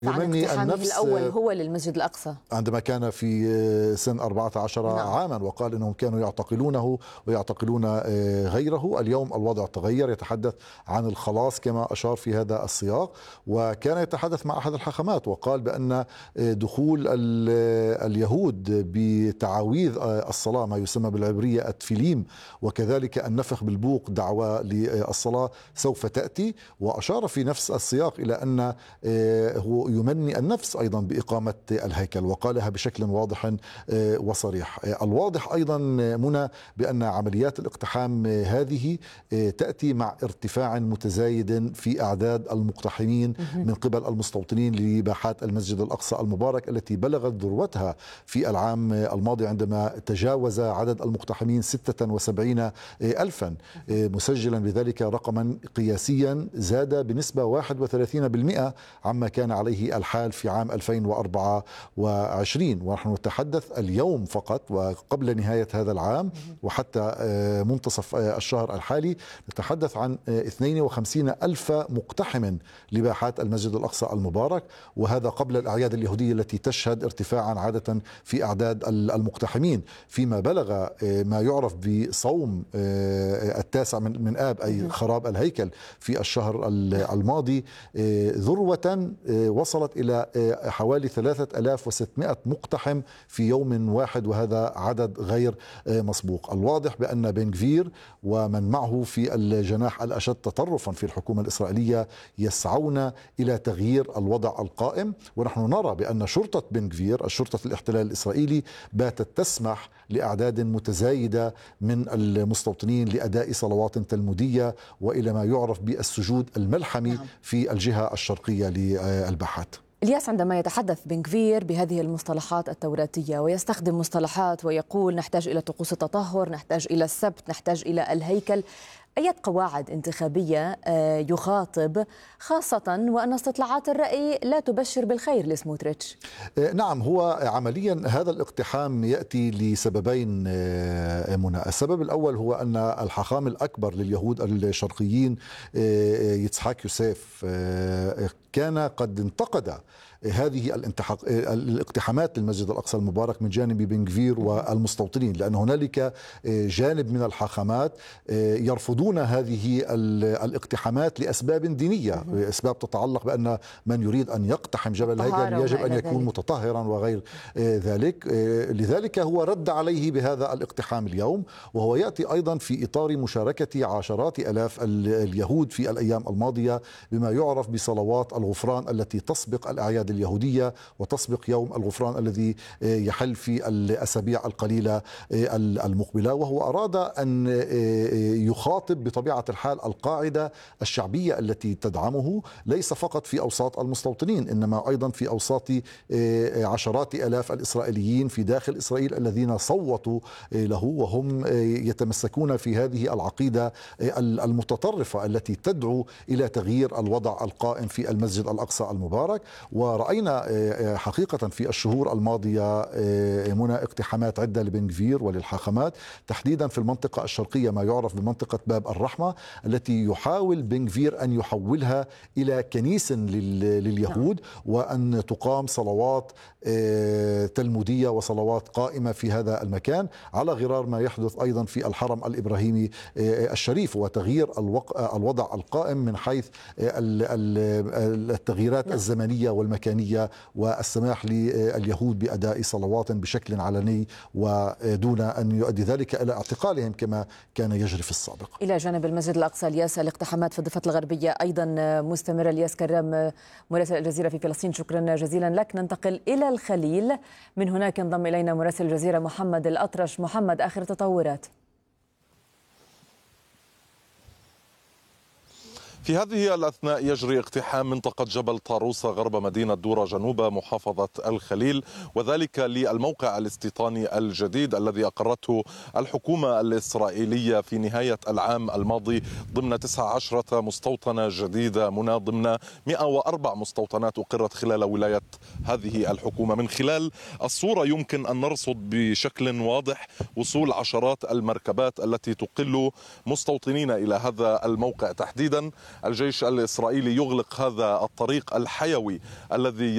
عن اقتحامه الأول هو للمسجد الأقصى عندما كان في سن 14 عاما وقال أنهم كانوا يعتقلونه ويعتقلون غيره. اليوم الوضع تغير، يتحدث عن الخلاص كما أشار في هذا السياق، وكان يتحدث مع أحد الحاخامات وقال بأن دخول اليهود بتعاويذ الصلاة ما يسمى بالعبرية التفيليم وكذلك النفخ بالبوق دعوة للصلاة سوف تأتي. وأشار في نفس السياق إلى أن هو يمني النفس أيضا بإقامة الهيكل، وقالها بشكل واضح وصريح. الواضح أيضا منى بأن عمليات الاقتحام هذه تأتي مع ارتفاع متزايد في أعداد المقتحمين من قبل المستوطنين لباحات المسجد الأقصى المبارك التي بلغت ذروتها في العام الماضي عندما تجاوز عدد المقتحمين 76 ألفا، مسجلا بذلك رقما قياسيا زاد بنسبة 31% عما كان عليه الحال في عام 2024. ونحن نتحدث اليوم فقط وقبل نهاية هذا العام وحتى منتصف الشهر الحالي نتحدث عن 52 ألف مقتحم لباحات المسجد الأقصى المبارك، وهذا قبل الأعياد اليهودية التي تشهد ارتفاعا عادة في أعداد المقتحمين، فيما بلغ ما يعرف بصوم التاسع من آب أي خراب الهيكل في الشهر الماضي ذروة وصلت إلى حوالي 3600 مقتحم في يوم واحد، وهذا عدد غير مسبوق. الواضح بأن بن غفير ومن معه في الجناح الأشد تطرفا في الحكومة الإسرائيلية يسعون إلى تغيير الوضع القائم، ونحن نرى بأن شرطة بن غفير الشرطة الاحتلال الإسرائيلي باتت تسمح لأعداد متزايدة من المستوطنين لأداء صلوات تلمودية وإلى ما يعرف بالسجود الملحمي في الجهة الشرقية للباحات. الياس، عندما يتحدث بن غفير بهذه المصطلحات التوراتية ويستخدم مصطلحات ويقول نحتاج إلى طقوس التطهر، نحتاج إلى السبت، نحتاج إلى الهيكل، أي قواعد انتخابية يخاطب، خاصة وأن استطلاعات الرأي لا تبشر بالخير لسموتريتش؟ نعم، هو عمليا هذا الاقتحام يأتي لسببين منى. السبب الأول هو أن الحاخام الأكبر لليهود الشرقيين يتسحاق يوسف كان قد انتقد هذه الاقتحامات للمسجد الأقصى المبارك من جانب بن غفير والمستوطنين، لأن هنالك جانب من الحاخامات يرفضون هذه الاقتحامات لأسباب دينية، أسباب تتعلق بأن من يريد أن يقتحم جبل الهيكل يجب أن يكون متطهرا وغير ذلك. لذلك هو رد عليه بهذا الاقتحام اليوم، وهو يأتي أيضا في إطار مشاركة عشرات ألاف اليهود في الأيام الماضية بما يعرف بصلوات الغفران التي تسبق الأعياد اليهودية وتسبق يوم الغفران الذي يحل في الأسابيع القليلة المقبلة. وهو أراد أن يخاطب بطبيعة الحال القاعدة الشعبية التي تدعمه ليس فقط في أوساط المستوطنين إنما أيضا في أوساط عشرات آلاف الإسرائيليين في داخل إسرائيل الذين صوتوا له، وهم يتمسكون في هذه العقيدة المتطرفة التي تدعو إلى تغيير الوضع القائم في المسجد الأقصى المبارك. ورأينا حقيقة في الشهور الماضية منى اقتحامات عدة لبن غفير وللحاخامات تحديدا في المنطقة الشرقية ما يعرف بمنطقة باب الرحمة التي يحاول بن غفير أن يحولها إلى كنيسة لليهود وأن تقام صلوات تلمودية وصلوات قائمة في هذا المكان على غرار ما يحدث أيضا في الحرم الإبراهيمي الشريف، وتغيير الوضع القائم من حيث التغييرات الزمنية والمكانية والسماح لليهود بأداء صلوات بشكل علني ودون أن يؤدي ذلك إلى اعتقالهم كما كان يجري في السابق. إلى جانب المسجد الأقصى الياس، الاقتحامات في الضفة الغربية أيضا مستمرة. الياس كرام مراسل الجزيرة في فلسطين، شكرا جزيلا لك. ننتقل إلى الخليل، من هناك انضم إلينا مراسل الجزيرة محمد الأطرش. محمد، آخر تطورات؟ في هذه الأثناء يجري اقتحام منطقة جبل طاروسة غرب مدينة دورة جنوب محافظة الخليل، وذلك للموقع الاستيطاني الجديد الذي أقرته الحكومة الإسرائيلية في نهاية العام الماضي ضمن 19 مستوطنة جديدة منى ضمن 104 مستوطنات أقرت خلال ولاية هذه الحكومة. من خلال الصورة يمكن أن نرصد بشكل واضح وصول عشرات المركبات التي تقل مستوطنين إلى هذا الموقع تحديدا. الجيش الإسرائيلي يغلق هذا الطريق الحيوي الذي